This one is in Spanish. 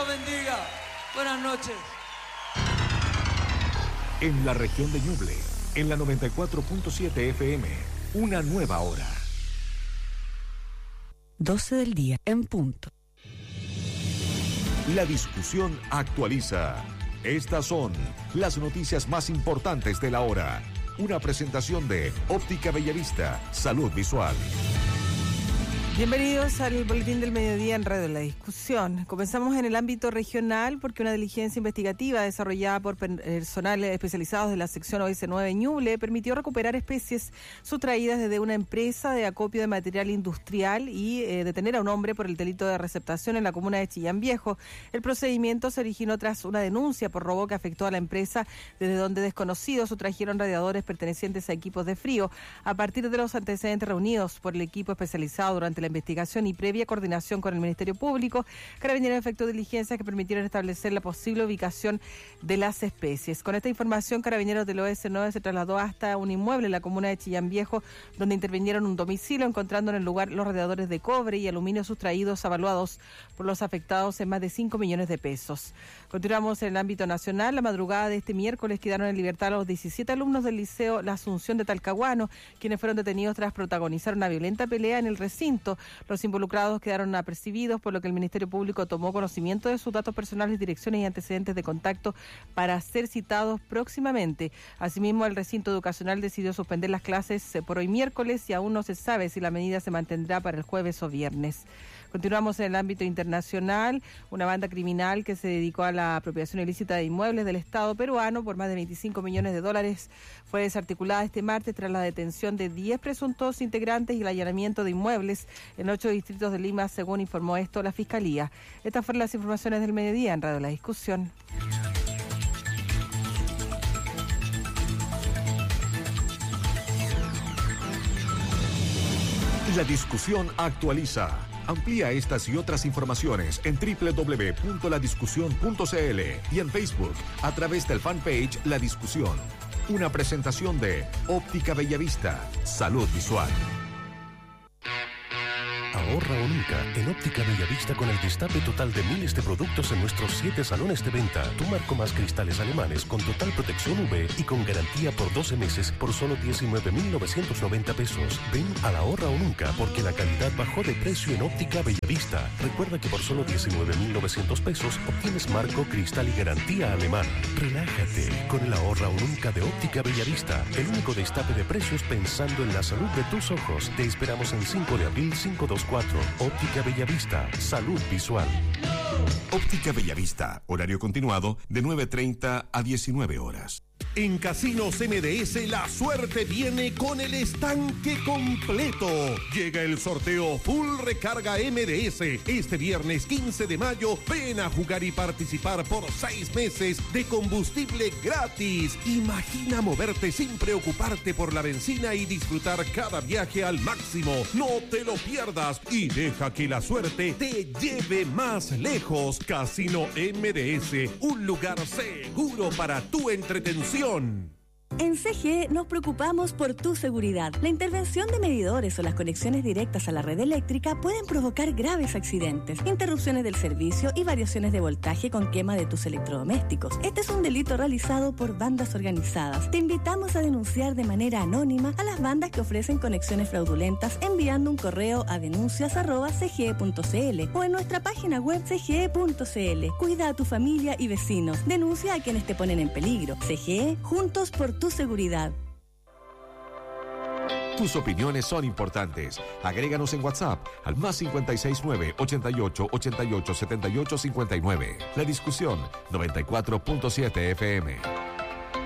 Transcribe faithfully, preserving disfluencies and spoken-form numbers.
los bendiga. Buenas noches. En la región de Ñuble, en la noventa y cuatro punto siete F M, una nueva hora. doce del día, en punto. La discusión actualiza. Estas son las noticias más importantes de la hora. Una presentación de Óptica Bellavista, Salud Visual. Bienvenidos al Boletín del Mediodía en Radio La Discusión. Comenzamos en el ámbito regional porque una diligencia investigativa desarrollada por personal especializados de la sección O S nueve Ñuble permitió recuperar especies sustraídas desde una empresa de acopio de material industrial y eh, detener a un hombre por el delito de receptación en la comuna de Chillán Viejo. El procedimiento se originó tras una denuncia por robo que afectó a la empresa, desde donde desconocidos sustrajeron radiadores pertenecientes a equipos de frío. A partir de los antecedentes reunidos por el equipo especializado durante la investigación y previa coordinación con el Ministerio Público, Carabineros efectuó diligencias que permitieron establecer la posible ubicación de las especies. Con esta información, Carabineros del O S nueve se trasladó hasta un inmueble en la comuna de Chillán Viejo, donde intervinieron un domicilio, encontrando en el lugar los radiadores de cobre y aluminio sustraídos, avaluados por los afectados en más de cinco millones de pesos. Continuamos en el ámbito nacional. La madrugada de este miércoles quedaron en libertad a los diecisiete alumnos del Liceo La Asunción de Talcahuano, quienes fueron detenidos tras protagonizar una violenta pelea en el recinto. Los involucrados quedaron apercibidos, por lo que el Ministerio Público tomó conocimiento de sus datos personales, direcciones y antecedentes de contacto para ser citados próximamente. Asimismo, el recinto educacional decidió suspender las clases por hoy miércoles y aún no se sabe si la medida se mantendrá para el jueves o viernes. Continuamos en el ámbito internacional. Una banda criminal que se dedicó a la apropiación ilícita de inmuebles del Estado peruano por más de veinticinco millones de dólares fue desarticulada este martes tras la detención de diez presuntos integrantes y el allanamiento de inmuebles en ocho distritos de Lima, según informó esto la Fiscalía. Estas fueron las informaciones del mediodía en Radio La Discusión. La discusión actualiza. Amplía estas y otras informaciones en doble u doble u doble u punto la discusión punto c l y en Facebook a través del fanpage La Discusión. Una presentación de Óptica Bellavista, Salud Visual. Ahorra o nunca en Óptica Bellavista con el destape total de miles de productos en nuestros siete salones de venta. Tu marco más cristales alemanes con total protección U V y con garantía por doce meses por solo diecinueve mil novecientos noventa pesos. Ven a la Ahorra o nunca porque la calidad bajó de precio en Óptica Bellavista. Recuerda que por solo diecinueve mil novecientos pesos obtienes marco, cristal y garantía alemán. Relájate con el Ahorra o nunca de Óptica Bellavista. El único destape de precios pensando en la salud de tus ojos. Te esperamos en cinco de abril cinco dos cuatro. Óptica Bellavista, Salud Visual. Óptica Bellavista, horario continuado de nueve treinta a diecinueve horas. En Casinos M D S la suerte viene con el estanque completo. Llega el sorteo Full Recarga M D S. Este viernes quince de mayo ven a jugar y participar por seis meses de combustible gratis. Imagina moverte sin preocuparte por la benzina y disfrutar cada viaje al máximo. No te lo pierdas y deja que la suerte te lleve más lejos. Casino M D S, un lugar seguro para tu entretención. En C G E nos preocupamos por tu seguridad. La intervención de medidores o las conexiones directas a la red eléctrica pueden provocar graves accidentes, interrupciones del servicio y variaciones de voltaje con quema de tus electrodomésticos. Este es un delito realizado por bandas organizadas. Te invitamos a denunciar de manera anónima a las bandas que ofrecen conexiones fraudulentas enviando un correo a denuncias arroba c g e punto c l o en nuestra página web c g e punto c l. Cuida a tu familia y vecinos. Denuncia a quienes te ponen en peligro. C G E, juntos por tu seguridad. Tus opiniones son importantes. Agréganos en WhatsApp al más cincuenta y seis nueve, ochenta y ocho, ochenta y ocho, setenta y ocho, cincuenta y nueve. La Discusión noventa y cuatro punto siete F M.